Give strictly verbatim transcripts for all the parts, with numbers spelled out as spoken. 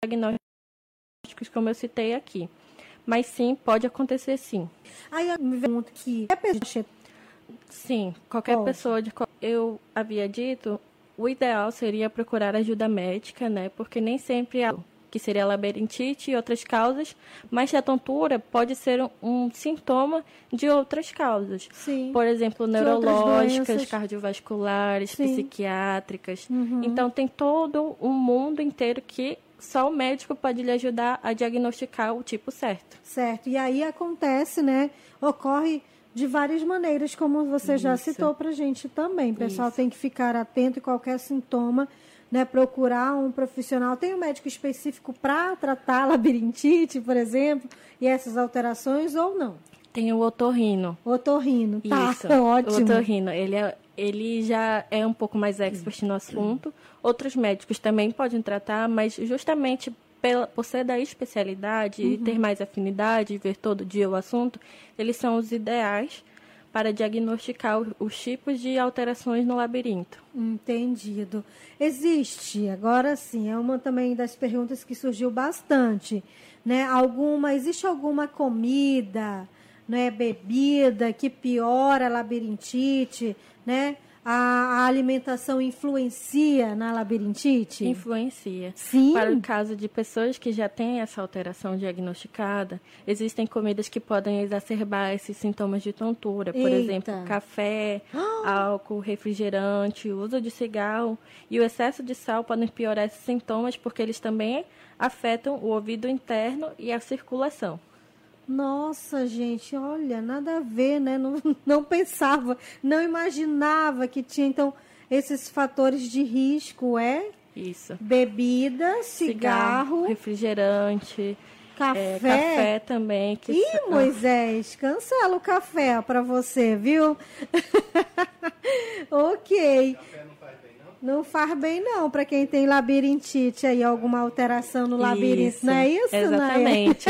diagnósticos como eu citei aqui. Mas sim, pode acontecer sim. Aí eu me pergunto que é pessoa... Sim, qualquer pode. pessoa de eu havia dito, o ideal seria procurar ajuda médica, né? Porque nem sempre há, que seria labirintite e outras causas, mas a tontura pode ser um, um sintoma de outras causas. Sim. Por exemplo, neurológicas, cardiovasculares, sim, psiquiátricas. Uhum. Então, tem todo um mundo inteiro que só o médico pode lhe ajudar a diagnosticar o tipo certo. Certo. E aí acontece, né? Ocorre de várias maneiras, como você já Isso. citou para a gente também. O pessoal Isso. tem que ficar atento a qualquer sintoma, né? Procurar um profissional. Tem um médico específico para tratar a labirintite, por exemplo, e essas alterações ou não? Tem o otorrino. Otorrino, tá. Isso. Ótimo. O otorrino, ele, é, ele já é um pouco mais expert no assunto. Outros médicos também podem tratar, mas justamente pela, por ser da especialidade uhum. e ter mais afinidade, ver todo dia o assunto, eles são os ideais para diagnosticar os, os tipos de alterações no labirinto. Entendido. Existe, agora sim, é uma também das perguntas que surgiu bastante, né? Alguma, existe alguma comida, né, bebida que piora a labirintite, né? A, a alimentação influencia na labirintite? Influencia. Sim. Para o caso de pessoas que já têm essa alteração diagnosticada, existem comidas que podem exacerbar esses sintomas de tontura. Por Eita. exemplo, café, álcool, refrigerante, uso de cigarro e o excesso de sal podem piorar esses sintomas porque eles também afetam o ouvido interno e a circulação. Nossa, gente, olha, nada a ver, né? Não, não pensava, não imaginava que tinha, então, esses fatores de risco, é? Isso. Bebida, cigarro, cigarro refrigerante, café. É, café também. Que... Ih, Moisés, cancela o café para você, viu? Ok. Café não faz bem, não? Não faz bem, não, para quem tem labirintite aí, alguma alteração no labirinto, isso. Não é isso, Exatamente.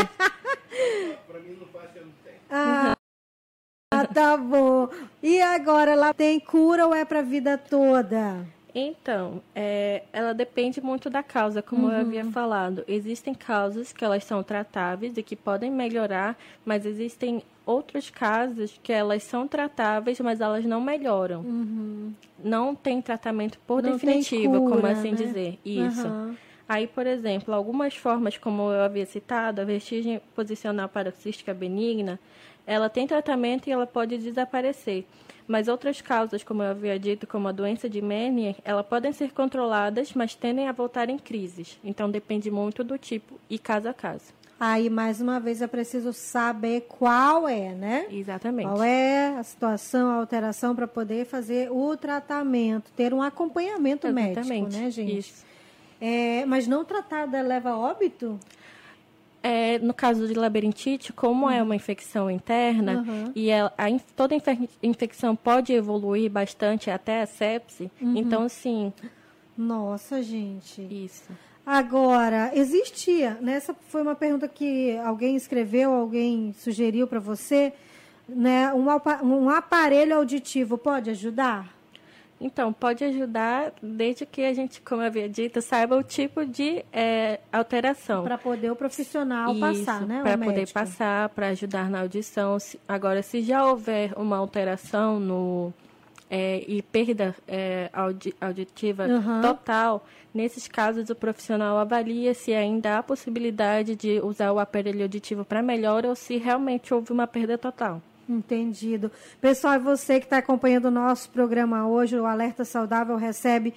Para mim não faz, eu não tenho. Ah, ah, tá bom. E agora, ela tem cura ou é para a vida toda? Então, é, ela depende muito da causa, como uhum. eu havia falado. Existem causas que elas são tratáveis e que podem melhorar, mas existem outros casos que elas são tratáveis, mas elas não melhoram. Uhum. Não tem tratamento por não definitivo, cura, como assim né? dizer. Isso. Uhum. Aí, por exemplo, algumas formas, como eu havia citado, a vertigem posicional paroxística benigna, ela tem tratamento e ela pode desaparecer. Mas outras causas, como eu havia dito, como a doença de Meniere, elas podem ser controladas, mas tendem a voltar em crises. Então, depende muito do tipo e caso a caso. Aí, mais uma vez, é preciso saber qual é, né? Exatamente. Qual é a situação, a alteração, para poder fazer o tratamento, ter um acompanhamento Exatamente. médico, né, gente? Isso. É, mas não tratada leva a óbito? É, no caso de labirintite, como uhum. é uma infecção interna uhum. e ela, a, toda infe- infecção pode evoluir bastante até a sepse, uhum. então, sim. Nossa, gente. Isso. Agora, existia, né, essa foi uma pergunta que alguém escreveu, alguém sugeriu para você, né, um, um aparelho auditivo pode ajudar? Então, pode ajudar desde que a gente, como eu havia dito, saiba o tipo de é, alteração. Para poder o profissional Isso, passar, né? Para poder passar, para ajudar na audição. Agora, se já houver uma alteração no, é, e perda é, audi, auditiva uhum. total, nesses casos o profissional avalia se ainda há possibilidade de usar o aparelho auditivo para melhora ou se realmente houve uma perda total. Entendido. Pessoal, você que está acompanhando o nosso programa hoje, o Alerta Saudável recebe